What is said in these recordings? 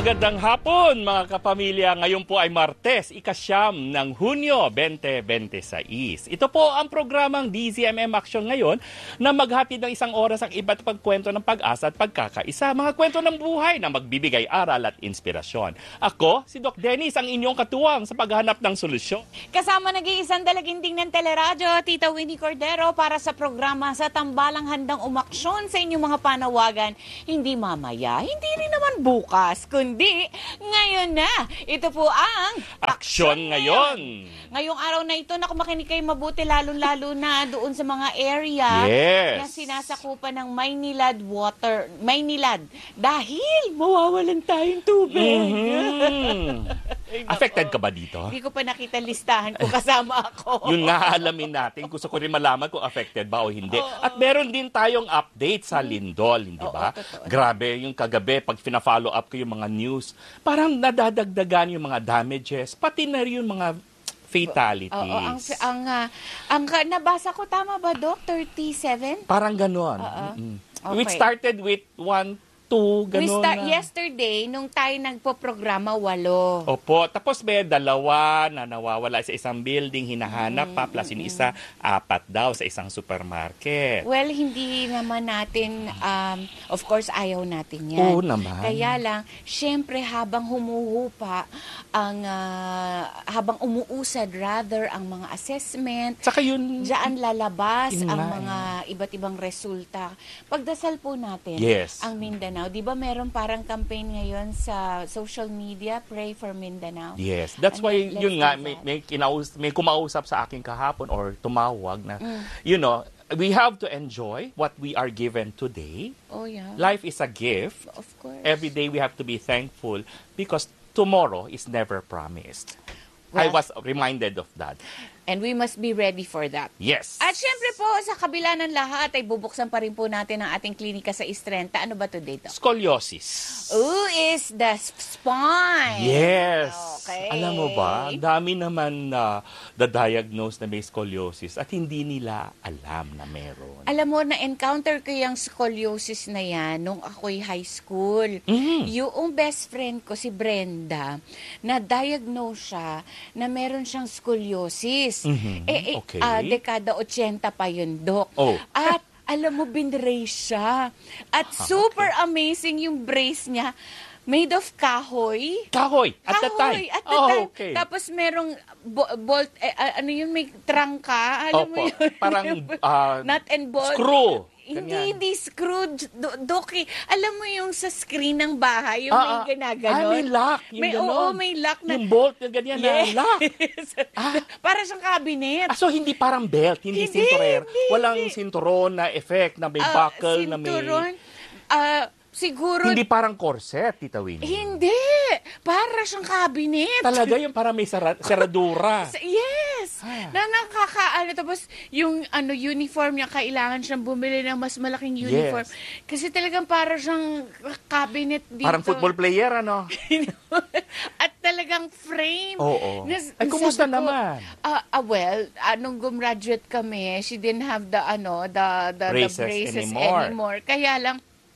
Magandang hapon mga kapamilya. Ngayon po ay Martes, ika-9 ng Hunyo 2026. Ito po ang programang DZMM Action ngayon na maghatid ng isang oras ang iba't pagkwento ng pag-asa at pagkakaisa. Mga kwento ng buhay na magbibigay aral at inspirasyon. Ako, si Doc Dennis, ang inyong katuwang sa paghahanap ng solusyon. Kasama nag-iisang dalaginding ng Teleradyo, Tita Winnie Cordero, para sa programa Sa Tambalang Handang Umaksyon sa inyong mga panawagan. Hindi mamaya, hindi rin naman bukas, kundi ngayon na. Ito po ang Aksyon ngayon. Ngayong araw na ito, naku, makinig kayo mabuti, lalong-lalo na doon sa mga area na sinasakupan ng Maynilad water, Maynilad, dahil mawawalan tayong tubig. Affected ka ba dito? Hindi ko pa nakita listahan kung kasama ako. Yun nga alamin natin. Gusto ko rin malaman kung affected ba o hindi. At meron din tayong update sa Lindol, hindi ba? Grabe, yung kagabi, pag fina-follow up ko yung mga news, parang nadadagdagan yung mga damages, pati na rin yung mga fatalities. Nabasa ko, tama ba, Doc? 37? Parang ganon. Okay. It started with 1, 2, ganon na. Yesterday, nung tayo nagpo-programa, 8. Opo. Tapos may 2 na nawawala sa isang building, hinahanap pa, plus yung isa, 4 daw sa isang supermarket. Well, hindi naman natin, of course, ayaw natin yan. Oo naman. Kaya lang, syempre, habang humuhupa, habang umuusad, rather, ang mga assessment, Saka yun, diyan lalabas yun ang nga mga iba't ibang resulta. Pagdasal po natin ang Mindanao. Di ba meron parang campaign ngayon sa social media, Pray for Mindanao? Yes. That's why, yun nga, may kumausap sa akin kahapon or tumawag na, you know, we have to enjoy what we are given today. Oh, yeah. Life is a gift. Of course. Every day we have to be thankful because tomorrow is never promised. I Well, was reminded of that. and we must be ready for that. Yes. At syempre po, sa kabila ng lahat, ay bubuksan pa rin po natin ang ating klinika sa Istrenta. Ano ba today, Doc? Scoliosis. Who is the spine? Yes. Okay. Alam mo ba, dami naman na diagnose na may scoliosis at hindi nila alam na meron. Alam mo, na-encounter ko yung scoliosis na yan nung ako'y high school. Yung best friend ko, si Brenda, na-diagnose siya na meron siyang scoliosis. Okay. Dekada 80 pa yun, Doc. Oh. At alam mo, binrace siya. At super amazing yung brace niya. Made of kahoy. Kahoy! At the time. At the time. Okay. Tapos merong bolt, may trangka. Alam mo yun? Parang nut and bolt. screw. Hindi screw, Doki. Alam mo yung sa screen ng bahay, yung may ginaganon. may lock. Yung may lock na. Yung bolt na ganyan na lock. Para siyang cabinet. So hindi parang belt, hindi cinturero. Walang cinturon na effect, na may buckle, na may... Cinturon. Siguro... Hindi parang corset, Tita Winnie. Hindi. Para siyang cabinet. Talaga yung parang may seradura. Yes. Na nakakaano. Tapos yung uniform niya, kailangan siyang bumili ng mas malaking uniform. Yes. Kasi talagang para siyang cabinet dito. Parang football player, ano? At talagang frame. Oo. Ay, kumusta naman? Well, nung gumraduate kami, she didn't have the braces anymore. Kaya lang,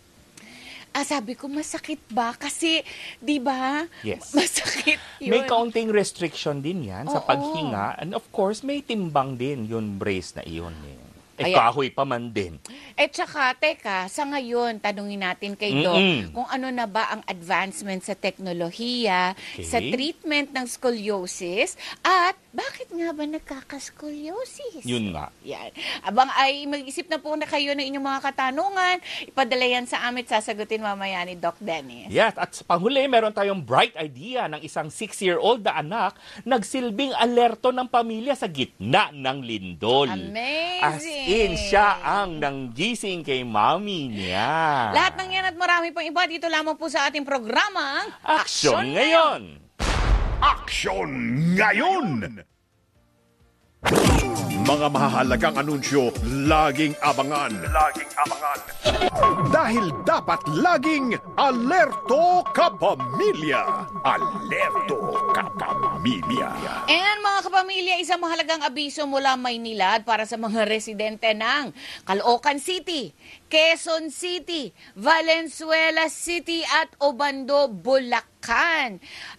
sabi ko, masakit ba? Kasi, di ba? Yes. Masakit yun. May kaunting restriction din yan sa paghinga. And of course, may timbang din yung brace na iyon. Kahoy pa man din. Tsaka, teka, sa ngayon, tanungin natin kay Doc kung ano na ba ang advancement sa teknolohiya, sa treatment ng scoliosis, at bakit nga ba nagkaka-scoliosis? Yun nga. Yan. Abang ay mag-isip na po na kayo ng inyong mga katanungan, ipadala yan sa amin, sasagutin mamaya ni Doc Dennis. Yes, at sa panghuli, meron tayong bright idea ng isang 6-year-old na anak nagsilbing alerto ng pamilya sa gitna ng lindol. Amazing! As in, siya ang nanggising kay mami niya. Lahat ng yan at marami pang iba dito lamang po sa ating programang Aksyon Ngayon! Aksyon Ngayon! Mga mahahalagang anunsyo, laging abangan. Laging abangan. Dahil dapat laging alerto kapamilya. Alerto kapamilya. And mga kapamilya, isang mahalagang abiso mula Maynilad para sa mga residente ng Caloocan City, Quezon City, Valenzuela City at Obando, Bulacan.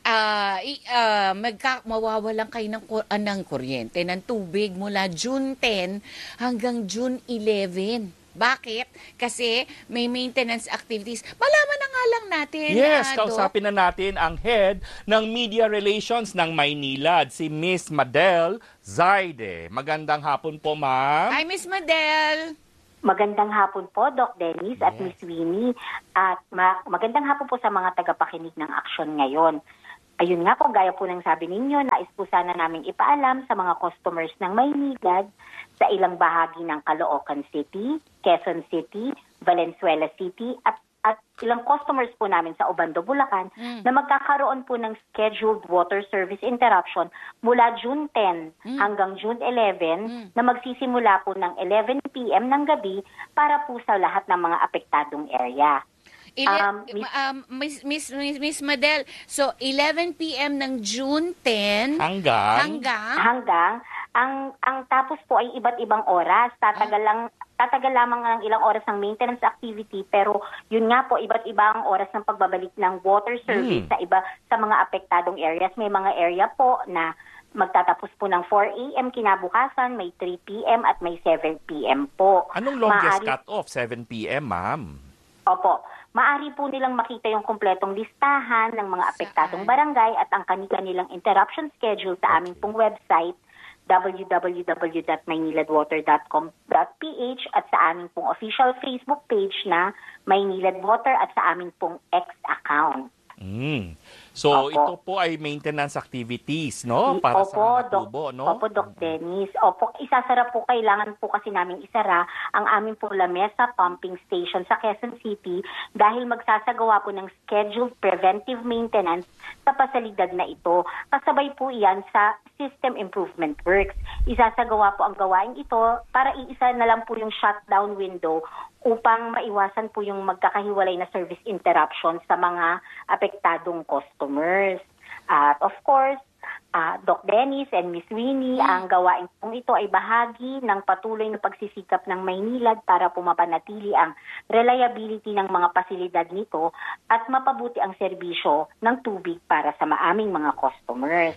Mawawalan kayo ng kuryente, ng tubig mula June 10 hanggang June 11. Bakit? Kasi may maintenance activities. Malaman na nga lang natin. Yes, Doc. kausapin na natin ang head ng Media Relations ng Maynilad, si Miss Madel Zaide. Magandang hapon po, ma'am. Hi, Miss Madel. Magandang hapon po, Doc Dennis at Miss Winnie. At magandang hapon po sa mga tagapakinig ng aksyon ngayon. Ayun nga po, gaya po ng sabi ninyo, nais po sana namin ipaalam sa mga customers ng Maynilad sa ilang bahagi ng Caloocan City, Quezon City, Valenzuela City at ilang customers po namin sa Obando, Bulacan na magkakaroon po ng scheduled water service interruption mula June 10 hanggang June 11 na magsisimula po ng 11 p.m. ng gabi para po sa lahat ng mga apektadong area. Miss Madel, so 11 p.m. ng June 10 Hanggang ang tapos po ay iba't ibang oras. Tatagal lamang ng ilang oras ng maintenance activity, pero yun nga po, iba't ibang oras ng pagbabalik ng water service sa mga apektadong areas. May mga area po na magtatapos po ng 4 a.m. kinabukasan, may 3 p.m. at may 7 p.m. po. Anong longest cut-off? 7 p.m., ma'am? Opo. Maaari po nilang makita yung kumpletong listahan ng mga apektadong barangay at ang kanilang interruption schedule sa aming pong website www.mayniladwater.com.ph at sa aming pong official Facebook page na Maynilad Water at sa aming pong X account. So, Opo. ito po ay maintenance activities, no? Para sa mga tubo, no? Opo, Doc Dennis. Opo, isasara po, kailangan po kasi namin isara ang aming pong Lamesa Pumping Station sa Quezon City dahil magsasagawa po ng scheduled preventive maintenance sa pasalidad na ito. Kasabay po iyan sa System Improvement Works. Isasagawa po ang gawain ito para iisa na lang po yung shutdown window upang maiwasan po yung magkakahiwalay na service interruption sa mga apektadong customers. At of course, Doc Dennis and Miss Winnie, ang gawain pong ito ay bahagi ng patuloy na pagsisikap ng Maynilad para po mapanatili ang reliability ng mga pasilidad nito at mapabuti ang serbisyo ng tubig para sa maaming mga customers.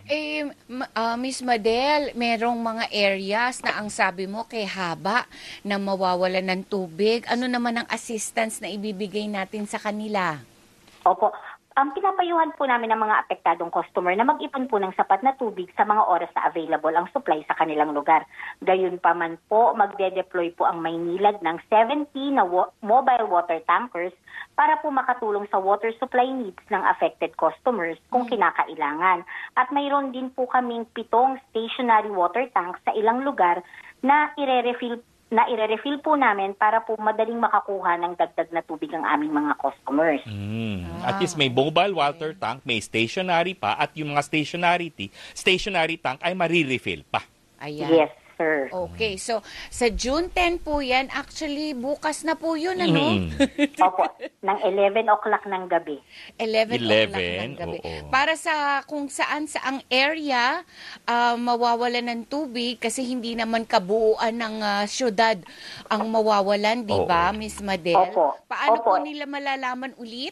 Miss Madel, merong mga areas na ang sabi mo kay haba na mawawalan ng tubig. Ano naman ang assistance na ibibigay natin sa kanila? Opo. Pinapayuhan po namin ng mga apektadong customer na mag-ipon po ng sapat na tubig sa mga oras na available ang supply sa kanilang lugar. Gayunpaman po, magde-deploy po ang Maynilad ng 70 na mobile water tankers para po makatulong sa water supply needs ng affected customers kung kinakailangan. At mayroon din po kaming 7 stationary water tanks sa ilang lugar na i-refill po namin para po madaling makakuha ng dagdag na tubig ang aming mga customers. At least may mobile water tank, may stationary pa, at yung mga stationary tank ay marirefill pa. Ayan. Yes, sir. Okay, so sa June 10 po yan, actually bukas na po yun, ano? Opo, ng 11 o'clock ng gabi. 11 o'clock ng gabi. Oo. Para sa kung saan-saang area mawawalan ng tubig kasi hindi naman kabuuan ng syudad ang mawawalan, di ba, Miss Madel? Opo. Paano Opo. po nila malalaman ulit?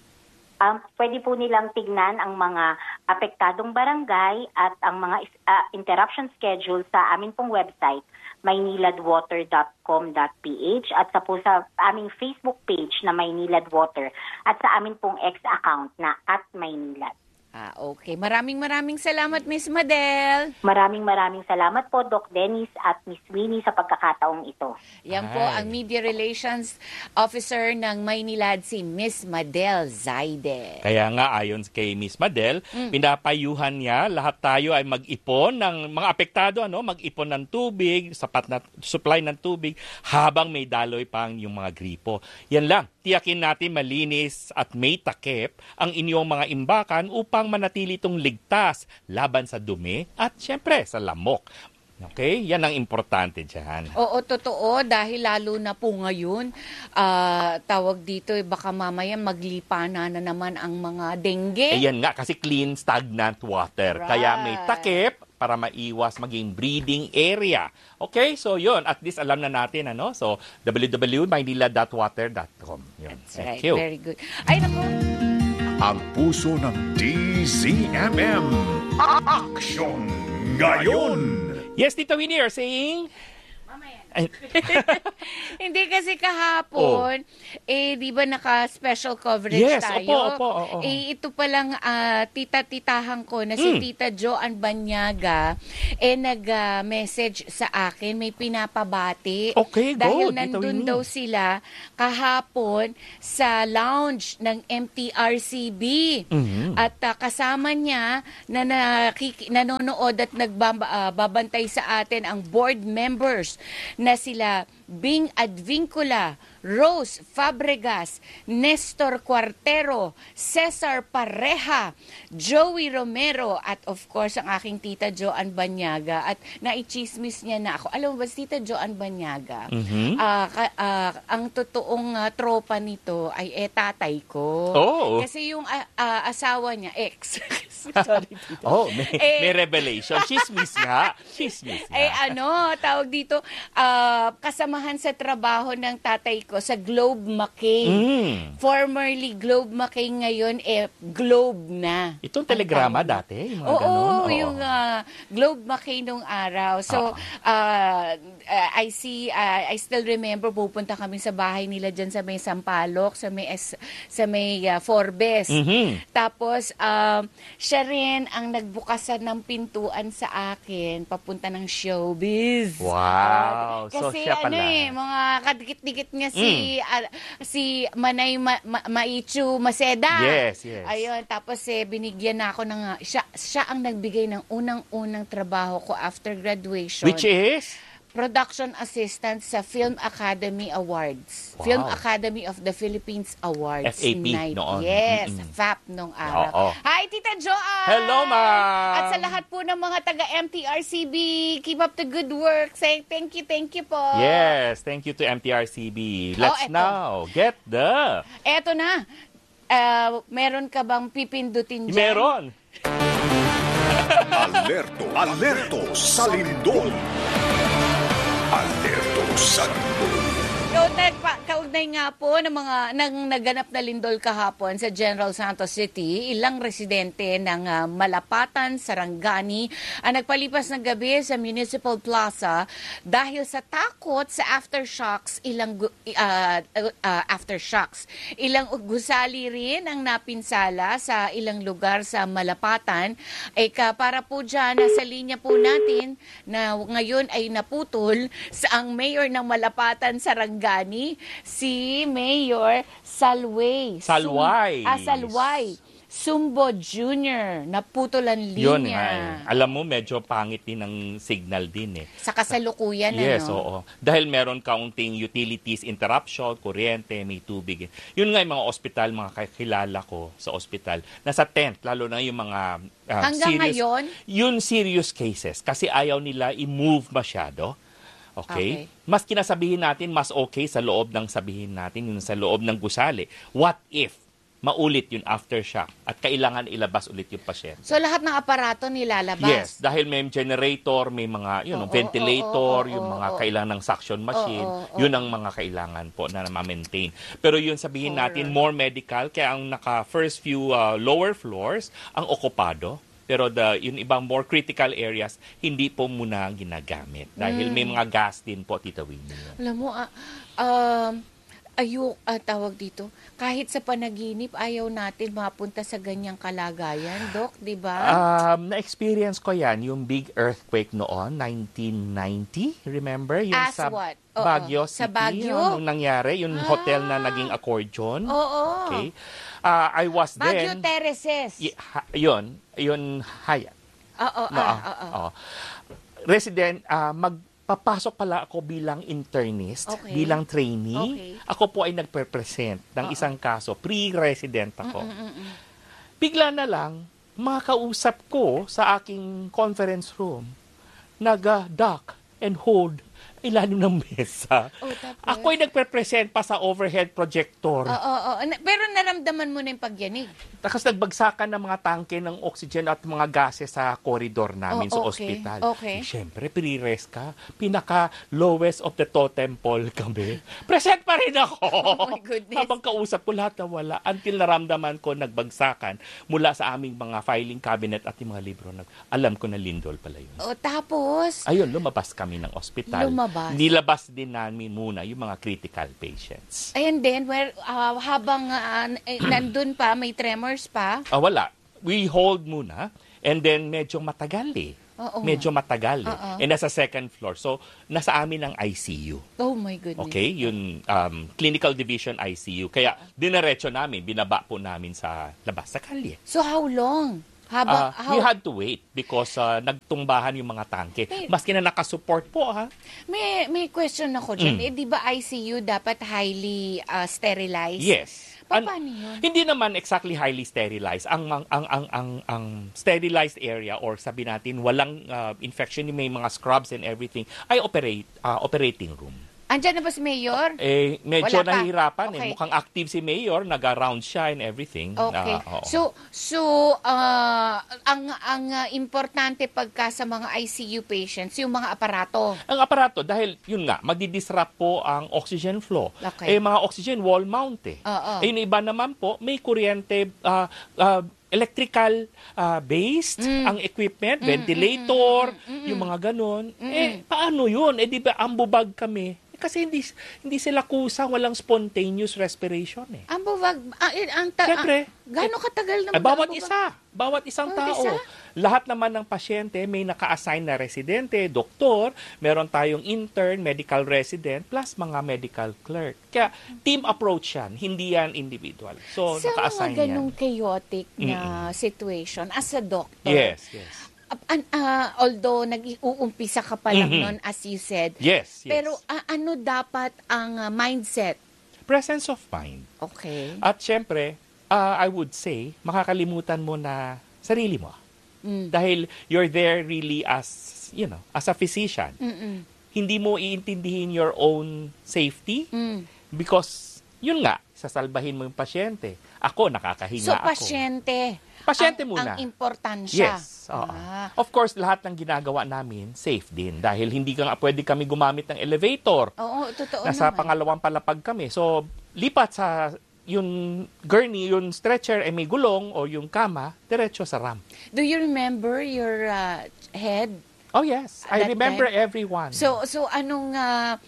Pwede po nilang tignan ang mga apektadong barangay at ang mga interruption schedule sa aming pong website, mayniladwater.com.ph at sa aming Facebook page na Maynilad Water at sa aming pong X account na @Maynilad. Okay. Maraming salamat, Miss Madel. Maraming salamat po, Doc Dennis at Miss Winnie sa pagkakataong ito. Yan po ang Media Relations Officer ng Maynilad, si Miss Madel Zaide. Kaya nga, ayon kay Miss Madel, pinapayuhan niya, lahat tayo ay mag-ipon ng mga apektado, mag-ipon ng tubig, sapat na supply ng tubig, habang may daloy pang yung mga gripo. Yan lang, tiyakin natin malinis at may takip ang inyong mga imbakan upang manatili itong ligtas laban sa dumi at syempre sa lamok. Okay? Yan ang importante dyan. Oo, totoo. Dahil lalo na po ngayon, tawag dito, baka mamaya maglipa na naman ang mga dengue. Yan nga, kasi clean, stagnant water. Right. Kaya may takip para maiwas maging breeding area. Okay? So, yun. At least alam na natin, ano? So, www.maynila.water.com. Yun. That's Thank right. you. Very good. Ay, naku. Ang puso ng DZMM. Action ngayon! Yes, Tito Winnie, you're saying? Ay, Hindi kasi kahapon, di ba naka-special coverage Yes, tayo? opo. Ito palang tita-titahan ko na si Tita Joan Banyaga, nag-message sa akin, may pinapabati. Okay, go, Dahil Tita nandun Winnie. daw sila kahapon sa lounge ng MTRCB. At kasama niya na nanonood at nagbabantay sa atin ang board members na sila Bing Advincula, Rose Fabregas, Nestor Cuartero, Cesar Pareja, Joey Romero, at of course ang aking tita Joan Banyaga. At naichismis niya na ako. Alam mo ba, si tita Joan Banyaga, ang totoong tropa nito ay tatay ko. Oh. Kasi yung asawa niya, ex. Sorry, tita. Oh, may revelation. Chismis nga. Chismis nga. Tawag dito, kasamahan sa trabaho ng tatay ko sa Globe McCain. Formerly Globe McCain, ngayon Globe na. Itong telegrama dati, yung mga Oo, ganon. yung Globe McCain nung araw. So, I still remember, pupunta kami sa bahay nila dyan sa may Sampaloc, sa may Forbes. Tapos, siya rin ang nagbukasan ng pintuan sa akin papunta ng showbiz. Wow. So, Kasi siya pala. mga kadikit-dikit niya si Manay Maichu Maceda. Yes. Ayun, tapos binigyan na ako ng siya ang nagbigay ng unang-unang trabaho ko after graduation. Which is? Production assistant sa Film Academy Awards. Wow. Film Academy of the Philippines Awards. FAP noon. Yes, FAP nung araw. Oo. Hi, Tita Joan! Hello, ma'am! At sa lahat po ng mga taga-MTRCB, keep up the good work. Say thank you po. Yes, thank you to MTRCB. Let's eto. now get the... Eto na. Meron ka bang pipindutin dyan? Meron. Alerto sa lindol. Alerto sa lindol. Kaugnay nga po ng naganap na lindol kahapon sa General Santos City, ilang residente ng Malapatan, Sarangani ang nagpalipas ng gabi sa Municipal Plaza dahil sa takot sa aftershocks. Ilang gusali rin ang napinsala sa ilang lugar sa Malapatan. Para po dyan, nasa linya po natin na ngayon ay naputol sa ang mayor ng Malapatan, Sarangani, si Mayor Salway. Salway. Sumbo Jr. Naputulan linya. Yun nga Alam mo, medyo pangit din ang signal din Sa kasalukuyan, Yes, oo. Dahil meron kaunting utilities interruption, kuryente, may tubig. Yun nga yung mga ospital, mga kakilala ko sa ospital. Nasa tent, lalo na yung mga hanggang ngayon? Yun serious cases. Kasi ayaw nila i-move masyado. Okay? Mas kinasabihin natin, mas okay sa loob ng sabihin natin, yung sa loob ng gusali. What if maulit yung aftershock at kailangan ilabas ulit yung pasyente? So, lahat ng aparato nilalabas? Yes, dahil may generator, may mga ventilator, yung mga kailangan ng suction machine, yun ang mga kailangan po na ma-maintain. Pero yun sabihin natin, more medical, kaya ang naka-first few lower floors, ang okupado. Pero yung ibang more critical areas, hindi po muna ginagamit. Dahil may mga gas din po, Tita Winnie. Alam mo, tawag dito, kahit sa panaginip, ayaw natin mapunta sa ganyang kalagayan, Doc, di ba? Na-experience ko yan, yung big earthquake noon, 1990, remember? Yung sa what? Baguio City. Sa Baguio? Nung nangyari, yung hotel na naging accordion. Oo. Okay. I was Baguio then... Terraces. Yun, Hyatt. Oo. Resident, magpapasok pala ako bilang internist, bilang trainee. Ako po ay nagpe-present ng isang kaso, pre-resident ako. Bigla na lang, makausap ko sa aking conference room nag-duck and hold ilalim ng mesa. Tapos? Ako'y nagpe-present pa sa overhead projector. Pero naramdaman mo na yung pagyanig. Tapos nagbagsakan ng mga tangke ng oxygen at mga gases sa koridor namin sa ospital. Okay. Siyempre, pre-rest ka. Pinaka-lowest of the totem pole kami. Present pa rin ako! Oh my goodness. Habang kausap ko, lahat na wala. Until naramdaman ko, nagbagsakan mula sa aming mga filing cabinet at yung mga libro. Alam ko na lindol pala yun. Tapos? Ayun, lumabas kami ng ospital. Nilabas din namin muna yung mga critical patients. And then, habang nandun pa, may tremors pa? Wala. We hold muna and then medyo matagal Medyo matagal And nasa second floor. So, nasa amin ang ICU. Oh my goodness. Okay? Yung clinical division ICU. Kaya, dinaretso namin, binaba po namin sa labas, sa kalye. So, how long? We had to wait because nagtumbahan yung mga tangke. Maski na nakasupport po, ha? May question ako dyan. Di ba ICU dapat highly sterilized? Yes. Paano yun? Hindi naman exactly highly sterilized. Ang sterilized area or sabi natin walang infection, may mga scrubs and everything ay operating room. Andyan na ba si Mayor? Medyo Wala pa. nahihirapan Okay. Mukhang active si Mayor, nag-around siya and everything. Okay. Oo. Ang importante pagka sa mga ICU patients, yung mga aparato. Ang aparato, dahil yun nga, magdi-disrupt po ang oxygen flow. Okay. Mga oxygen wall mount yung iba naman po, may kuryente, electrical based ang equipment, ventilator, yung mga ganun. Paano yun? Di ba ambubag kami? Kasi hindi sila kusa, walang spontaneous respiration Ambubag, Siyempre. gano'ng katagal naman Bawat isang Bawat tao. isa? Lahat naman ng pasyente may naka-assign na residente, doktor, meron tayong intern, medical resident, plus mga medical clerk. Kaya team approach yan, hindi yan individual. So sa naka-assign mga yan. ganong chaotic na situation, as a doctor, Yes. although nag-uumpisa ka pa lang nun, as you said, Yes. pero ano dapat ang mindset? Presence of mind. Okay. At syempre, I would say, makakalimutan mo na sarili mo. Dahil you're there really as a physician. Hindi mo iintindihin your own safety because, yun nga, sasalbahin mo yung pasyente. Ako, nakakahinga So, ako. Pasyente muna. Ang importansya. Yes. Of course, lahat ng ginagawa namin, safe din. Dahil hindi pwede kami gumamit ng elevator. Oo, totoo Nasa naman. pangalawang palapag kami. So, lipat sa yung gurney, yung stretcher, may gulong o yung kama, diretso sa ramp. Do you remember your head? Oh, yes. I That remember time? everyone. So anong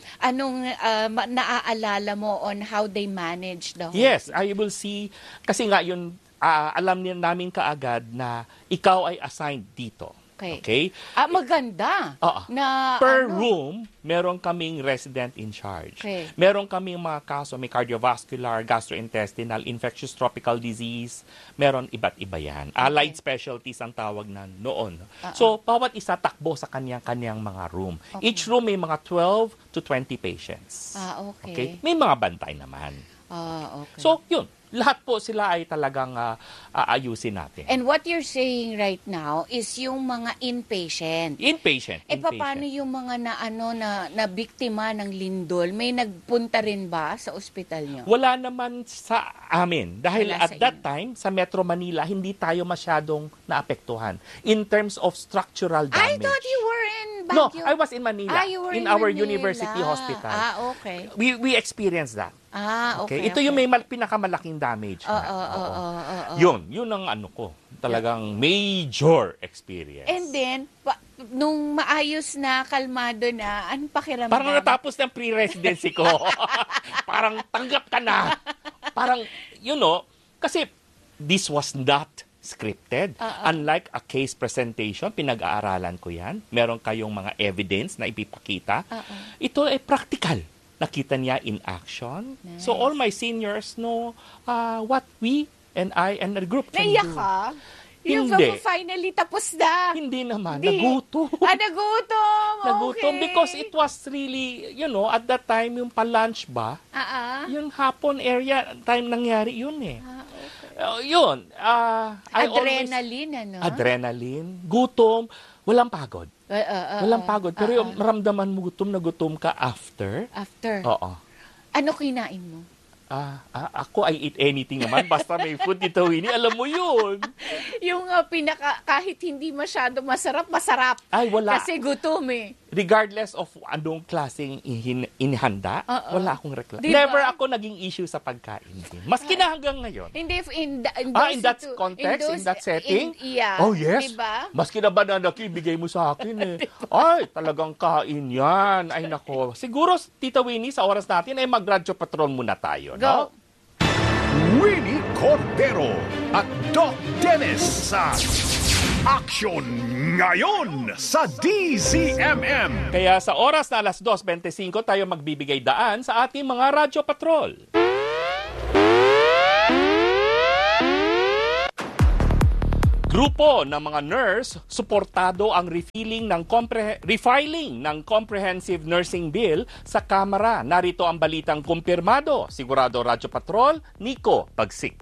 naaalala mo on how they manage the whole Yes, I will see. Kasi nga yun, alam niya namin kaagad na ikaw ay assigned dito. Okay? Maganda. Na, Per room, meron kaming resident in charge. Okay. Meron kaming mga kaso, may cardiovascular, gastrointestinal, infectious tropical disease. Meron iba't iba yan. Allied specialties ang tawag na noon. So, bawat isa takbo sa kanyang mga room. Okay. Each room may mga 12 to 20 patients. Okay. May mga bantay naman. Okay. So, yun. Lahat po sila ay talagang aayusin natin. And what you're saying right now is yung mga inpatient. Inpatient. Paano yung mga na biktima ng lindol? May nagpunta rin ba sa ospital nyo? Wala naman sa amin. Dahil Wala at sa that time, sa Metro Manila, hindi tayo masyadong naapektuhan in terms of structural damage. I thought you were in No, Baguio. I was in Manila. You were in in our Manila. university hospital. Okay. We experienced that. Okay. Ito yung may pinakamalaking damage. Yun ang ko. Talagang major experience. And then, nung maayos na, kalmado na, anong pakiramdam? Parang natapos ng pre-residency ko. Parang tanggap ka na. Parang, kasi this was not scripted. Unlike a case presentation, pinag-aaralan ko yan. Meron kayong mga evidence na ipipakita. Ito ay practical. Nakita niya in action. Nice. So all my seniors know what we and I and the group can Naiyak do. ka? Yung Hindi. finally tapos na. Hindi naman. Hindi. Nagutom. Nagutom. Nagutom Okay. because it was really, at that time, yung pa-lunch ba, yung hapon area, time nangyari yun eh. Okay. Yun. Adrenaline, Adrenaline, gutom, walang pagod. Walang pagod. Pero yung maramdaman mo gutom ka after. After. Oo. Ano kinain mo? Ako, I eat anything naman. Basta may food, Tita Winnie. Alam mo yun. Yung kahit hindi masyado masarap. Ay, wala. Kasi gutom eh. Regardless of anong klaseng inihanda, wala akong reklamo. Diba? Never ako naging issue sa pagkain. Maski na hanggang ngayon. Hindi, in that context, in that setting? Oh, yes. Diba? Maski na banana cue, bigay mo sa akin eh. Ay, talagang kain yan. Ay, nako. Siguro, Tita Winnie, sa oras natin ay mag-radyo patrol muna tayo. Go. No? Winnie Cordero at Doc Dennis sa Action Ngayon sa DZMM. Kaya sa oras na alas 2:25 tayo magbibigay daan sa ating mga radyo patrol. Grupo ng mga nurse, suportado ang refiling ng Comprehensive Nursing Bill sa Kamara. Narito ang balitang kumpirmado. Sigurado Radyo Patrol, Nico Pagsik.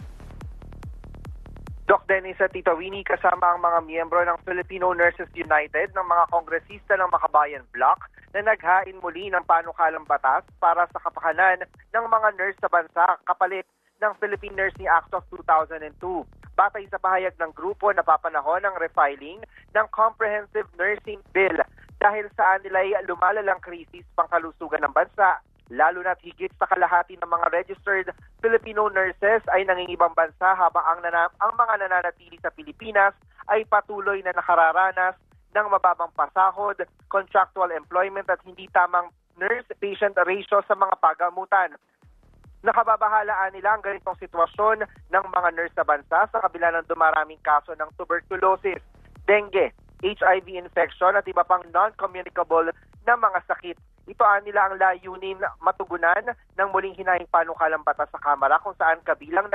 Doc Dennis at Tita Winnie kasama ang mga miyembro ng Filipino Nurses United ng mga kongresista ng Makabayan Bloc na naghain muli ng panukalang batas para sa kapakanan ng mga nurse sa bansa kapalit ng Philippine Nursing Act of 2002. Batay sa pahayag ng grupo na papanahon ng refiling ng Comprehensive Nursing Bill dahil saan nila ay lumalalang krisis pangkalusugan ng bansa, lalo na't higit sa kalahati ng mga registered Filipino nurses ay nangingibang bansa habang ang mga nananatili sa Pilipinas ay patuloy na nakararanas ng mababang pasahod, contractual employment at hindi tamang nurse-patient ratio sa mga pagamutan. Nakababahalaan nila ang ganitong sitwasyon ng mga nurse sa bansa sa kabila ng dumaraming kaso ng tuberculosis, dengue, HIV infection at iba pang non-communicable na mga sakit. Ito nila ang layunin matugunan ng muling hinahing panukalang batas sa Kamara kung saan kabilang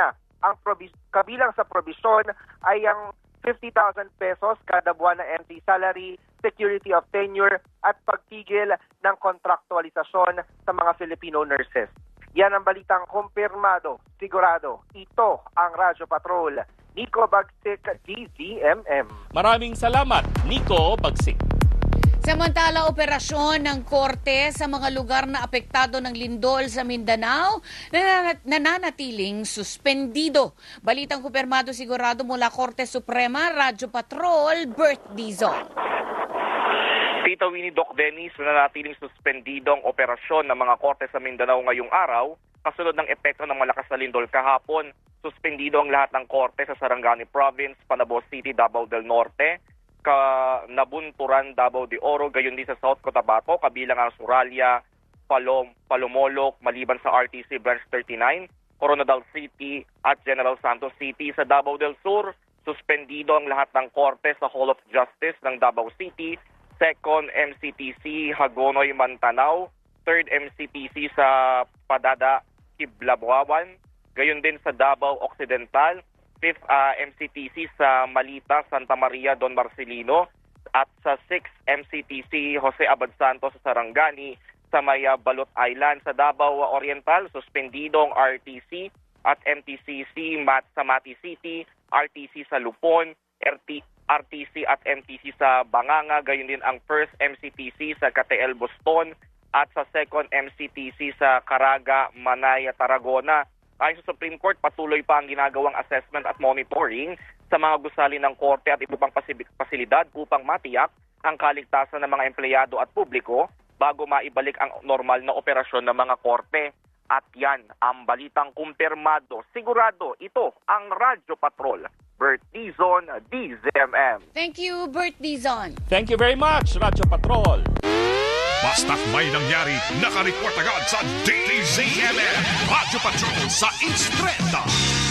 sa probisyon ay ang 50,000 pesos kada buwan na entry salary, security of tenure at pagtigil ng kontraktualisasyon sa mga Filipino nurses. Yan ang balitang kumpirmado, sigurado. Ito ang Radyo Patrol. Nico Bagsik, DZMM. Maraming salamat, Nico Bagsik. Samantala, operasyon ng korte sa mga lugar na apektado ng lindol sa Mindanao nananatiling suspendido. Balitang kumpirmado sigurado mula Korte Suprema, Radyo Patrol, Bert Dizon. Tita Winnie, Doc Dennis, nananatiling suspendido ang operasyon ng mga korte sa Mindanao ngayong araw kasunod ng epekto ng malakas na lindol kahapon. Suspendido ang lahat ng korte sa Sarangani Province, Panabo City, Davao del Norte, Nabunturan, Davao de Oro, gayon din sa South Cotabato, kabilang ang Suralia, Palomolok, maliban sa RTC Branch 39, Coronadal City at General Santos City. Sa Davao del Sur, suspendido ang lahat ng korte sa Hall of Justice ng Davao City, 2nd MCTC Hagonoy, Mantanao, 3rd MCTC sa Padada, Kiblabuawan, gayon din sa Davao Occidental, 5th MCTC sa Malita, Santa Maria, Don Marcelino, at sa 6th MCTC Jose Abad Santos sa Sarangani, sa Maya Balot Island. Sa Davao Oriental, suspendido ang RTC at MTCC sa Mati City, RTC sa Lupon, RTC at MTC sa Banganga, gayon din ang 1st MCTC sa KTL Boston at sa 2nd MCTC sa Caraga, Manaya, Tarragona. Ayon sa Supreme Court, patuloy pa ang ginagawang assessment at monitoring sa mga gusali ng korte at iba pang pasilidad upang matiyak ang kaligtasan ng mga empleyado at publiko bago maibalik ang normal na operasyon ng mga korte. At yan ang balitang kumpirmado. Sigurado, ito ang Radyo Patrol. Bert Dizon, DZMM. Thank you, Bert Dizon. Thank you very much, Radyo Patrol. Basta't may nangyari, nakareport agad sa DZMM. Radyo Patrol sa Instreta.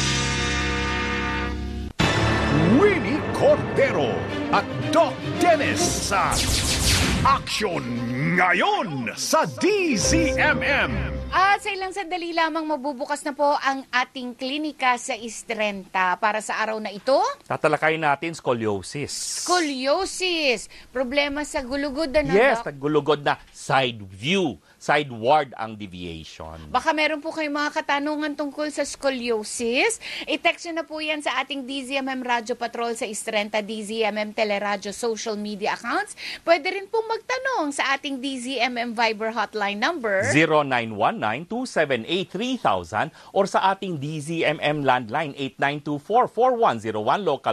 Winnie Cordero at Doc Dennis sa Action Ngayon sa DZMM. At sa ilang sandali lamang mabubukas na po ang ating klinika sa Istrenta para sa araw na ito. Tatalakayin natin scoliosis. Scoliosis. Problema sa gulugod na Yes, naggulugod na side view. sideward ang deviation. Baka meron po kayong mga katanungan tungkol sa scoliosis. I-text nyo na po yan sa ating DZMM Radio Patrol sa Istrenta DZMM Teleradyo social media accounts. Pwede rin pong magtanong sa ating DZMM Viber hotline number 0919-278-3000 or sa ating DZMM landline 8924-4101, local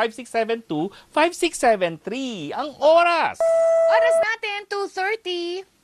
5671-5672-5673. Ang oras! Oras natin, 2:30.